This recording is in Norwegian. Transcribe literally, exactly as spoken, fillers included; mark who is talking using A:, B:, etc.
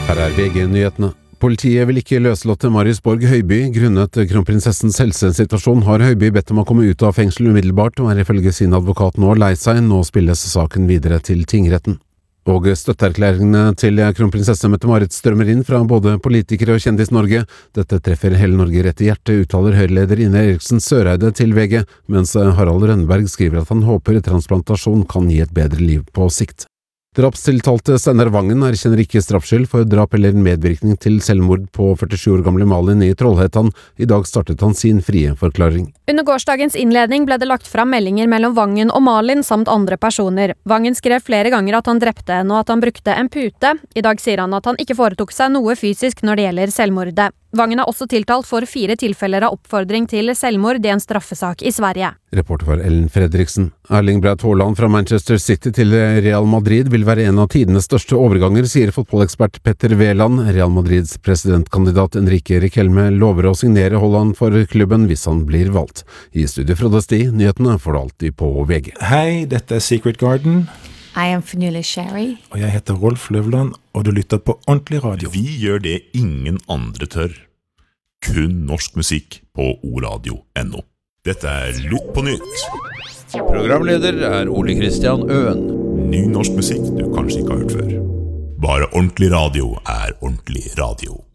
A: Her er V G-nyhetene. Politiet vil ikke løslate Marius Borg Høiby. Grunnet kronprinsessens helsesituasjon har Høiby bedt om å komme ut av fengsel umiddelbart, og er ifølge sin advokat nå lei seg. Nå spilles saken videre til tingretten. Og støtteerklæringene til kronprinsesse Mette-Marit strømmer inn fra både politikere og Kjendis-Norge. Dette treffer hele Norge rett i hjertet, uttaler Høyre-leder Ine Eriksen Søreide til V G, mens Harald Rønneberg skriver at han håper transplantasjon kan gi et bedre liv på sikt. Drapstiltalte Steinar Vangen erkjenner ikke straffskyld for drap eller medvirkning til selvmord på førtisju år gamle Malin i Trollhättan. I dag startet han sin frie forklaring.
B: Under gårsdagens innledning ble det lagt fram meldinger mellom Vangen og Malin samt andre personer. Vangen skrev flere ganger at han drepte henne og at han brukte en pute. I dag sier han at han ikke foretok seg noe fysisk når det gjelder selvmordet. Vangen er også tiltalt for fire tilfeller av oppfordring til selvmord i en straffesak i Sverige.
A: Reporter var Ellen Fredriksen. Erling Braut Haaland fra Manchester City til Real Madrid vil være en av tidenes største overganger, sier fotballekspert Petter Wæland. Real Madrids presidentkandidat Enrique Riquelme lover å signere Haaland for klubben hvis han blir valgt. I studio Frode Sti, nyhetene får du alltid på V G.
C: Hei, dette er Secret Garden.
D: I am Fenula Sherry.
C: Og jeg heter Rolf Løvland, og du lytter på Ordentlig Radio.
E: Vi gjør det ingen andre tør. Kun norsk musikk på oradio punktum no. Dette er Lytt på nytt.
F: Programleder er Ole Kristian Øen.
E: Ny norsk musikk du kanskje ikke har hørt før. Bare ordentlig radio er ordentlig radio.